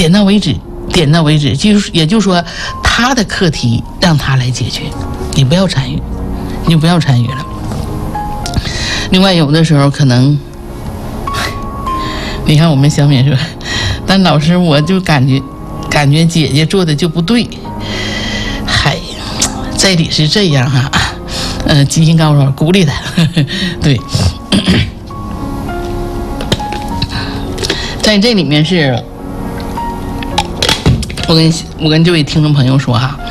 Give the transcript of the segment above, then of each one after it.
点到为止，也就是说，他的课题让他来解决，你不要参与，了。另外，有的时候可能，你看我们小敏说，但老师我就感觉姐姐做的就不对，嗨，在理是这样哈，基金高手鼓励他，对，在这里面是。我跟这位听众朋友说哈，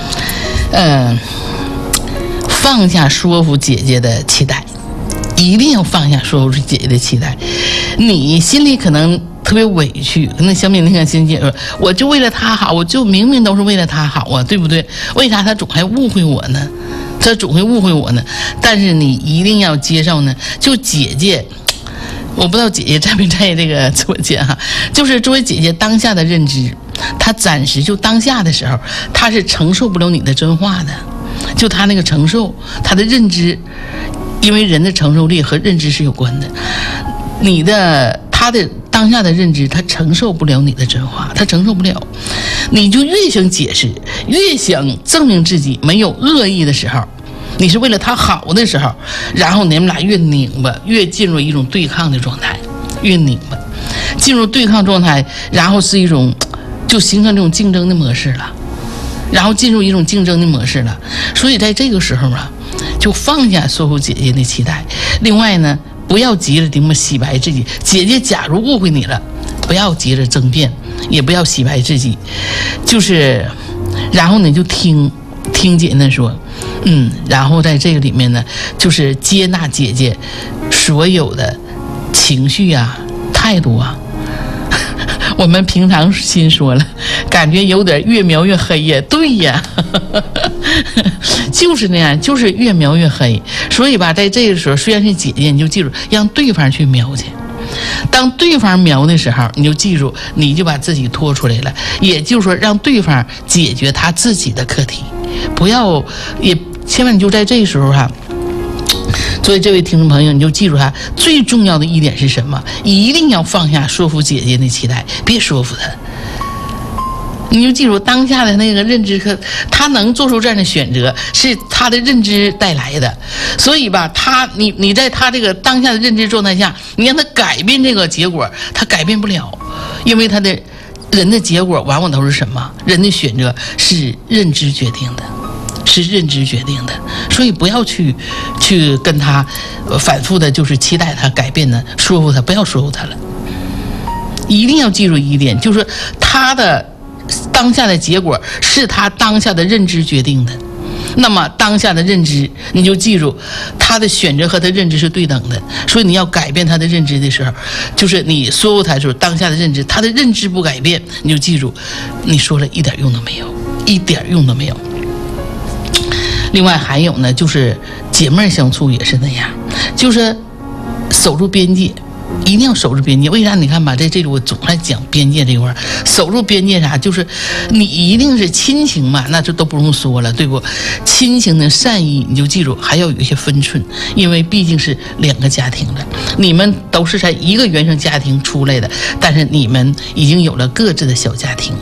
放下说服姐姐的期待，一定要放下说服姐姐的期待。你心里可能特别委屈，可能小敏那个心姐说，我就为了他好，我就明明都是为了他好啊，对不对？为啥他总还误会我呢？但是你一定要接受呢，就姐姐。我不知道姐姐在没在这个直播间哈，就是作为姐姐当下的认知，她暂时就当下的时候，她是承受不了你的真话的，就她那个承受，她的认知，因为人的承受力和认知是有关的，她的当下的认知，她承受不了你的真话，她承受不了，你就越想解释，越想证明自己没有恶意的时候。你是为了他好的时候，然后你们俩越拧巴，越进入一种对抗的状态，越拧巴，进入对抗状态，然后是一种就形成这种竞争的模式了，所以在这个时候啊，就放下说服姐姐的期待。另外呢，不要急着这么洗白自己。姐姐假如误会你了，不要急着争辩，也不要洗白自己，就是然后你就听姐姐说。然后在这个里面呢，就是接纳姐姐所有的情绪啊、态度啊。我们平常心说了，感觉有点越描越黑呀，对呀，就是那样，就是越描越黑。所以吧，在这个时候，虽然是姐姐，你就记住让对方去描去。当对方描的时候，你就记住，你就把自己拖出来了，也就是说，让对方解决他自己的课题，不要也千万你就在这个时候哈。所以这位听众朋友，你就记住他最重要的一点是什么？一定要放下说服姐姐的期待，别说服他。你就记住当下的那个认知课，他能做出这样的选择，是他的认知带来的。所以吧，你在他这个当下的认知状态下，你让他改变这个结果，他改变不了，因为他的人的结果往往都是什么？人的选择是认知决定的。所以不要去跟他反复的，就是期待他改变的，说服他，不要说服他了。一定要记住一点，就是他的当下的结果是他当下的认知决定的。那么当下的认知，你就记住他的选择和他认知是对等的。所以你要改变他的认知的时候，就是你说服他的时候，当下的认知，他的认知不改变，你就记住你说了一点用都没有。另外还有呢，就是姐妹相处也是那样，就是守住边界，一定要守住边界。为啥？你看吧，在这里我总爱讲边界这块，守住边界啥？就是你一定是亲情嘛，那这都不用说了，对不？亲情的善意，你就记住还要有一些分寸，因为毕竟是两个家庭了，你们都是在一个原生家庭出来的，但是你们已经有了各自的小家庭。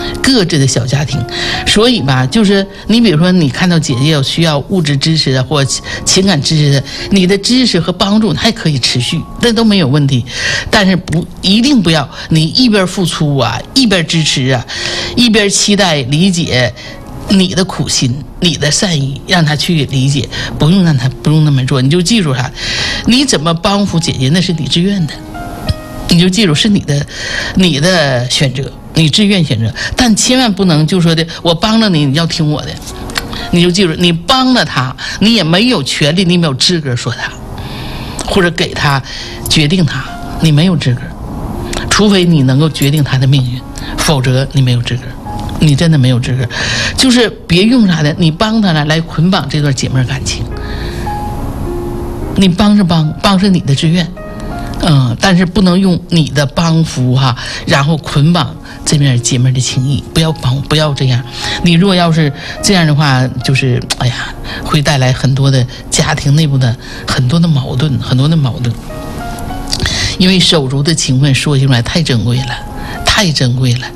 所以吧，就是你比如说你看到姐姐有需要物质支持的或情感支持的，你的支持和帮助还可以持续，那都没有问题。但是一定不要你一边付出啊，一边支持啊，一边期待理解你的苦心，你的善意，让他去理解，不用那么做。你就记住他，你怎么帮扶姐姐那是你自愿的，你就记住是你的选择，你自愿选择，但千万不能就说的我帮了你，你要听我的。你就记住，你帮了他，你也没有权利，你没有资格说他，或者给他决定他，你没有资格，除非你能够决定他的命运，否则你没有资格，你真的没有资格。就是别用啥的，你帮他了来捆绑这段姐妹感情，你帮是你的志愿。但是不能用你的帮扶然后捆绑这边姐妹的情谊，不要这样。你如果要是这样的话，就是会带来很多的家庭内部的很多的矛盾。因为手足的情分说起来太珍贵了。